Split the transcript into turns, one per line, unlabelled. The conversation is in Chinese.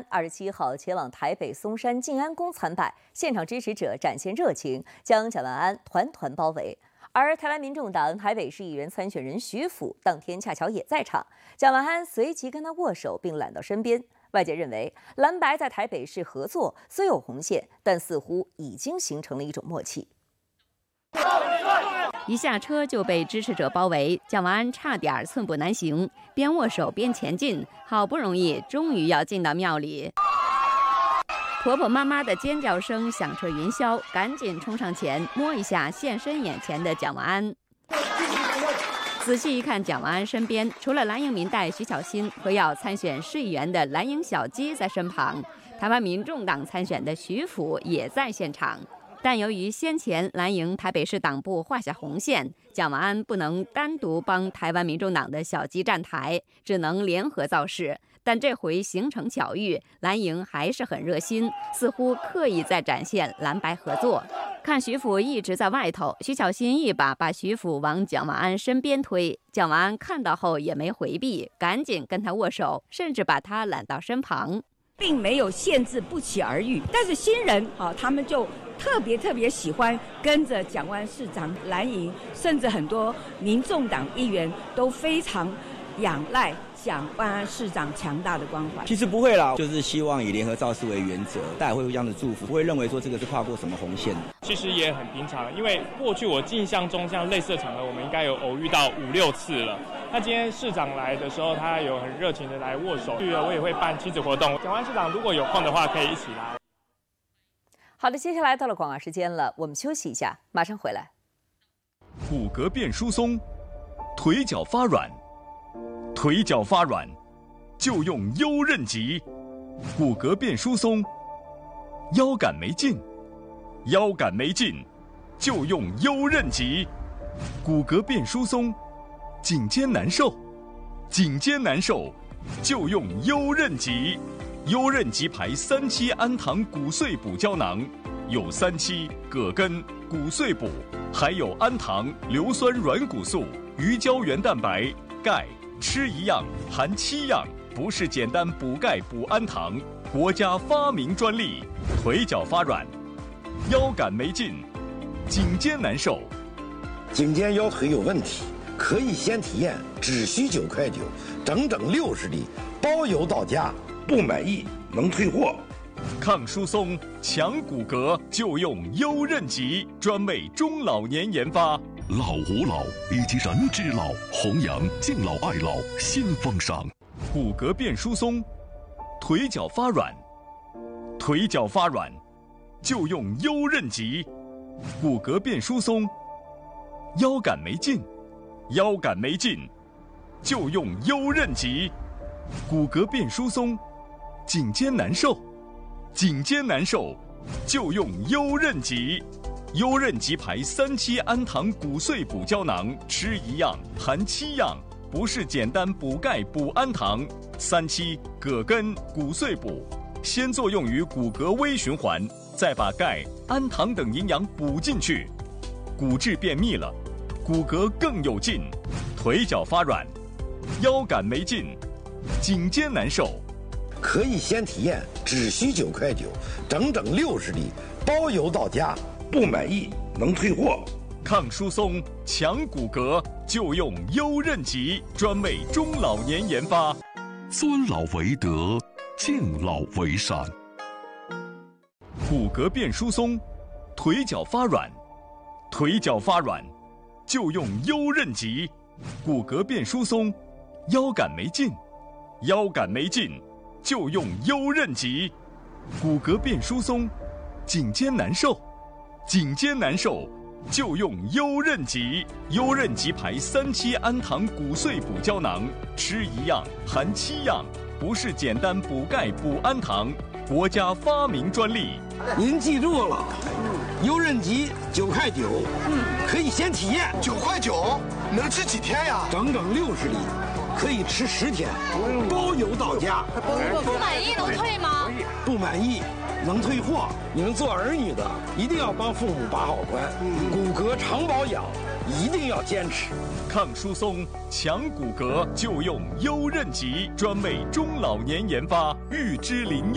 27号前往台北松山静安宫参拜，现场支持者展现热情，将蒋万安团团包围。而台湾民众党台北市议员参选人徐府当天恰巧也在场，蒋万安随即跟他握手，并揽到身边。外界认为蓝白在台北市合作虽有红线，但似乎已经形成了一种默契。
一下车就被支持者包围，蒋万安差点寸步难行，边握手边前进，好不容易终于要进到庙里。婆婆妈妈的尖叫声响彻云霄，赶紧冲上前摸一下现身眼前的蒋万安。仔细一看，蒋万安身边除了蓝营民代徐巧芯和要参选市议员的蓝营小鸡在身旁，台湾民众党参选的徐府也在现场。但由于先前蓝营台北市党部画下红线，蒋万安不能单独帮台湾民众党的小鸡站台，只能联合造势。但这回形成巧遇，蓝营还是很热心，似乎刻意在展现蓝白合作。看徐府一直在外头，徐巧芯一把把徐府往蒋万安身边推，蒋万安看到后也没回避，赶紧跟他握手，甚至把他揽到身旁。
并没有限制不期而遇，但是新人他们就特别喜欢跟着蒋万安市长蓝营，甚至很多民众党议员都非常仰赖蒋万安市长强大的关怀。
其实不会啦，就是希望以联合造势为原则，大家会互相的祝福，不会认为说这个是跨过什么红线。
其实也很平常，因为过去我印象中像类似的场合，我们应该有偶遇到5、6次了。那今天市长来的时候，他有很热情的来握手，我也会办亲子活动。蒋万安市长如果有空的话，可以一起来。
好的，接下来到了广告时间了，我们休息一下，马上回来。
骨骼变疏松，腿脚发软，腿脚发软就用优韧极。骨骼变疏松，腰杆没劲，腰杆没劲就用优韧极。骨骼变疏松，颈肩难受，颈肩难受就用优韧极。优韧极牌3期氨糖骨碎补胶囊，有3期、葛根、骨碎补，还有氨糖、硫酸软骨素、鱼胶原蛋白、钙，吃一样含7样，不是简单补钙补氨糖，国家发明专利。腿脚发软，腰杆没劲，颈肩难受，
颈肩腰腿有问题，可以先体验，只需9块9，整整60粒，包邮到家，不满意能退货。
抗疏松强骨骼就用优韧极，专为中老年研发。
老吾老以及人之老，弘扬敬老爱老新风尚。
骨骼变疏松，腿脚发软，腿脚发软就用优韧极。骨骼变疏松，腰杆没劲，腰杆没劲就用优韧极。骨骼变疏松，颈肩难受，颈肩难受就用优韧极。优韧极牌3期氨糖骨碎补胶囊，吃一样含7样，不是简单补钙补氨糖。3期、葛根、骨碎补，先作用于骨骼微循环，再把钙、氨糖等营养补进去，骨质变密了，骨骼更有劲。腿脚发软，腰杆没劲，颈肩难受，
可以先体验，只需9块9，整整60粒，包邮到家，不满意能退货。
抗疏松强骨骼就用优韧极，专为中老年研发。
尊老为德，敬老为善。
骨骼变疏松，腿脚发软，腿脚发软就用优韧极。骨骼变疏松，腰杆没劲，腰杆没劲就用优韧极。骨骼变疏松，颈肩难受，颈肩难受就用优韧极。优韧极牌3期氨糖骨碎补胶囊，吃一样含7样，不是简单补钙补氨糖，国家发明专利。
您记住了，优韧极9块9，可以先体验。
9块9，能吃几天呀？
整整60粒，可以吃10天，包邮到家。
不满意能退吗？
不满意能退货。你们做儿女的一定要帮父母把好关，骨骼常保养一定要坚持。
抗疏松强骨骼就用优韧极，专为中老年研发，玉芝林